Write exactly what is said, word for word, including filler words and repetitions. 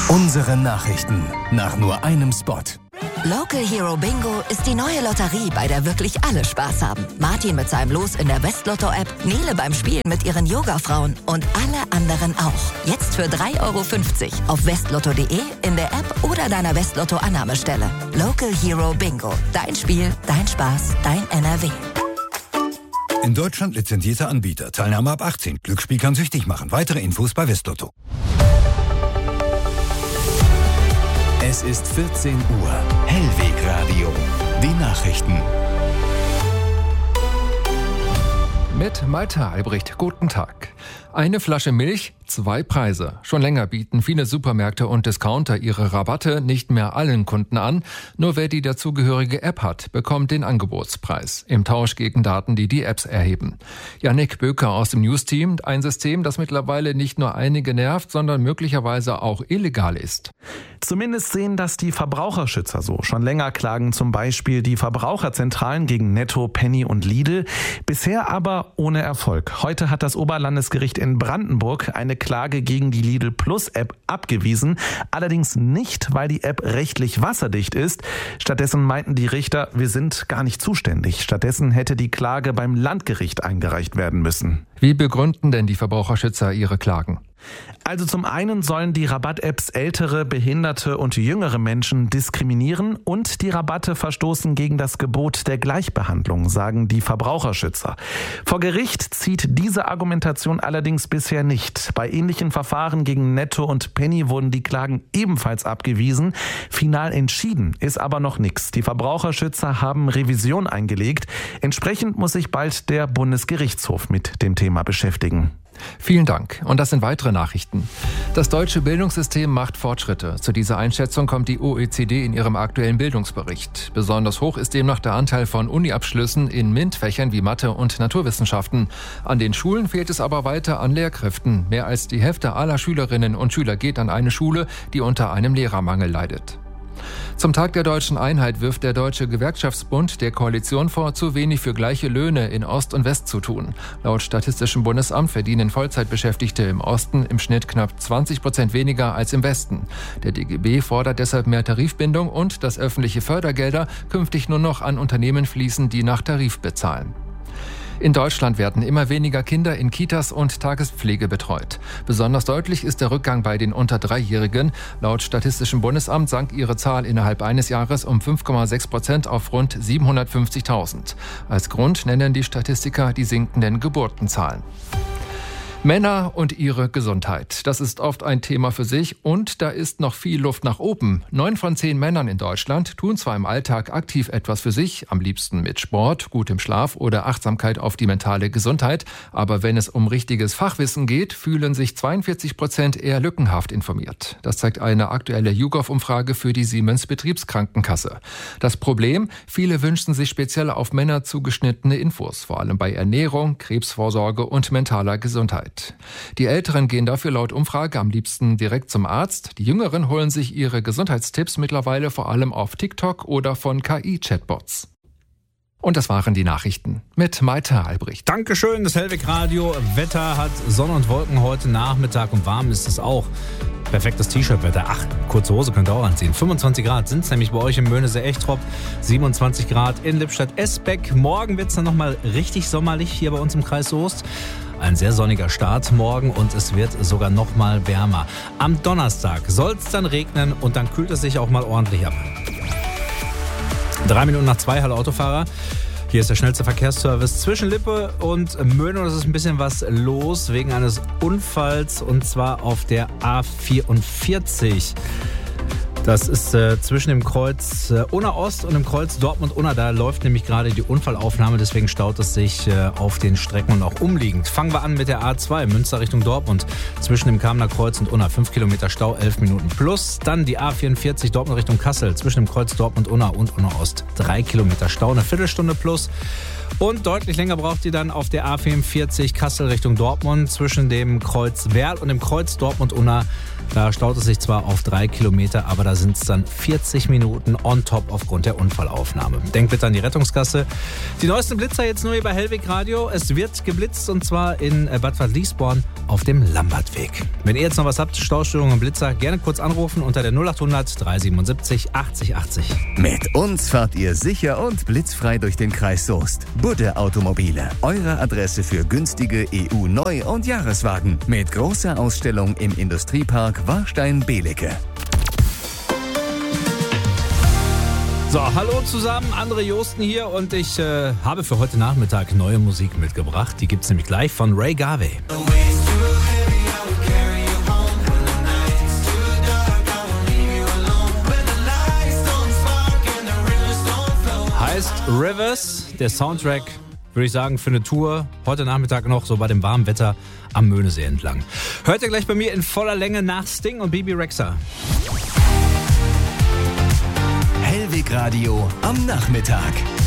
Unsere Nachrichten nach nur einem Spot. Local Hero Bingo ist die neue Lotterie, bei der wirklich alle Spaß haben. Martin mit seinem Los in der Westlotto-App, Nele beim Spielen mit ihren Yoga-Frauen und alle anderen auch. Jetzt für drei Euro fünfzig auf westlotto punkt de, in der App oder deiner Westlotto-Annahmestelle. Local Hero Bingo. Dein Spiel, dein Spaß, dein N R W. In Deutschland lizenzierter Anbieter. Teilnahme ab achtzehn. Glücksspiel kann süchtig machen. Weitere Infos bei Westlotto. Es ist vierzehn Uhr. Hellwegradio. Die Nachrichten. Mit Malte Albrecht. Guten Tag. Eine Flasche Milch, zwei Preise. Schon länger bieten viele Supermärkte und Discounter ihre Rabatte nicht mehr allen Kunden an. Nur wer die dazugehörige App hat, bekommt den Angebotspreis. Im Tausch gegen Daten, die die Apps erheben. Jannik Böker aus dem News-Team. Ein System, das mittlerweile nicht nur einige nervt, sondern möglicherweise auch illegal ist. Zumindest sehen das die Verbraucherschützer so. Schon länger klagen zum Beispiel die Verbraucherzentralen gegen Netto, Penny und Lidl. Bisher aber ohne Erfolg. Heute hat das Oberlandesgericht in Brandenburg eine Klage gegen die Lidl Plus App abgewiesen. Allerdings nicht, weil die App rechtlich wasserdicht ist. Stattdessen meinten die Richter, wir sind gar nicht zuständig. Stattdessen hätte die Klage beim Landgericht eingereicht werden müssen. Wie begründen denn die Verbraucherschützer ihre Klagen? Also zum einen sollen die Rabatt-Apps ältere, behinderte und jüngere Menschen diskriminieren und die Rabatte verstoßen gegen das Gebot der Gleichbehandlung, sagen die Verbraucherschützer. Vor Gericht zieht diese Argumentation allerdings bisher nicht. Bei ähnlichen Verfahren gegen Netto und Penny wurden die Klagen ebenfalls abgewiesen. Final entschieden ist aber noch nichts. Die Verbraucherschützer haben Revision eingelegt. Entsprechend muss sich bald der Bundesgerichtshof mit dem Thema beschäftigen. Vielen Dank. Und das sind weitere Nachrichten. Das deutsche Bildungssystem macht Fortschritte. Zu dieser Einschätzung kommt die O E C D in ihrem aktuellen Bildungsbericht. Besonders hoch ist demnach der Anteil von Uni-Abschlüssen in MINT-Fächern wie Mathe und Naturwissenschaften. An den Schulen fehlt es aber weiter an Lehrkräften. Mehr als die Hälfte aller Schülerinnen und Schüler geht an eine Schule, die unter einem Lehrermangel leidet. Zum Tag der deutschen Einheit wirft der Deutsche Gewerkschaftsbund der Koalition vor, zu wenig für gleiche Löhne in Ost und West zu tun. Laut Statistischem Bundesamt verdienen Vollzeitbeschäftigte im Osten im Schnitt knapp zwanzig Prozent weniger als im Westen. Der D G B fordert deshalb mehr Tarifbindung und dass öffentliche Fördergelder künftig nur noch an Unternehmen fließen, die nach Tarif bezahlen. In Deutschland werden immer weniger Kinder in Kitas und Tagespflege betreut. Besonders deutlich ist der Rückgang bei den unter Dreijährigen. Laut Statistischem Bundesamt sank ihre Zahl innerhalb eines Jahres um fünf Komma sechs Prozent auf rund siebenhundertfünfzigtausend. Als Grund nennen die Statistiker die sinkenden Geburtenzahlen. Männer und ihre Gesundheit. Das ist oft ein Thema für sich und da ist noch viel Luft nach oben. Neun von zehn Männern in Deutschland tun zwar im Alltag aktiv etwas für sich, am liebsten mit Sport, gutem Schlaf oder Achtsamkeit auf die mentale Gesundheit. Aber wenn es um richtiges Fachwissen geht, fühlen sich zweiundvierzig Prozent eher lückenhaft informiert. Das zeigt eine aktuelle YouGov-Umfrage für die Siemens Betriebskrankenkasse. Das Problem? Viele wünschen sich speziell auf Männer zugeschnittene Infos, vor allem bei Ernährung, Krebsvorsorge und mentaler Gesundheit. Die Älteren gehen dafür laut Umfrage am liebsten direkt zum Arzt. Die Jüngeren holen sich ihre Gesundheitstipps mittlerweile vor allem auf TikTok oder von K I-Chatbots. Und das waren die Nachrichten mit Malte Albrecht. Dankeschön, das Hellwegradio. Wetter hat Sonne und Wolken heute Nachmittag und warm ist es auch. Perfektes T-Shirt-Wetter. Ach, kurze Hose könnt ihr auch anziehen. fünfundzwanzig Grad sind es nämlich bei euch in Möhnesee-Echtrop. siebenundzwanzig Grad in Lippstadt-Esbeck. Morgen wird es dann nochmal richtig sommerlich hier bei uns im Kreis Soest. Ein sehr sonniger Start morgen und es wird sogar noch mal wärmer. Am Donnerstag soll es dann regnen und dann kühlt es sich auch mal ordentlich ab. Drei Minuten nach zwei, hallo Autofahrer. Hier ist der schnellste Verkehrsservice zwischen Lippe und Möhne. Es ist ein bisschen was los wegen eines Unfalls und zwar auf der A vierundvierzig. Das ist äh, zwischen dem Kreuz äh, Unna Ost und dem Kreuz Dortmund-Unna. Da läuft nämlich gerade die Unfallaufnahme, deswegen staut es sich äh, auf den Strecken und auch umliegend. Fangen wir an mit der A zwei, Münster Richtung Dortmund. Zwischen dem Kamener Kreuz und Unna fünf Kilometer Stau, elf Minuten plus. Dann die A vierundvierzig, Dortmund Richtung Kassel. Zwischen dem Kreuz Dortmund-Unna und Unna Ost drei Kilometer Stau, eine Viertelstunde plus. Und deutlich länger braucht ihr dann auf der A vierundvierzig Kassel Richtung Dortmund zwischen dem Kreuz Werl und dem Kreuz Dortmund-Unna. Da staut es sich zwar auf drei Kilometer, aber da sind es dann vierzig Minuten on top aufgrund der Unfallaufnahme. Denkt bitte an die Rettungskasse. Die neuesten Blitzer jetzt nur hier bei Hellweg Radio. Es wird geblitzt und zwar in Bad Waldliesborn auf dem Lambertweg. Wenn ihr jetzt noch was habt, Staustörungen und Blitzer, gerne kurz anrufen unter der null achthundert dreihundertsiebenundsiebzig achtzig achtzig. Mit uns fahrt ihr sicher und blitzfrei durch den Kreis Soest. Budde Automobile, eure Adresse für günstige E U-Neu- und Jahreswagen. Mit großer Ausstellung im Industriepark Warstein-Belecke. So, hallo zusammen, André Josten hier und ich äh, habe für heute Nachmittag neue Musik mitgebracht. Die gibt's nämlich gleich von Ray Garvey. Heißt Rivers, der Soundtrack, würde ich sagen, für eine Tour. Heute Nachmittag noch so bei dem warmen Wetter am Möhnesee entlang. Hört ihr gleich bei mir in voller Länge nach Sting und Bebe Rexha. Hellweg Radio am Nachmittag.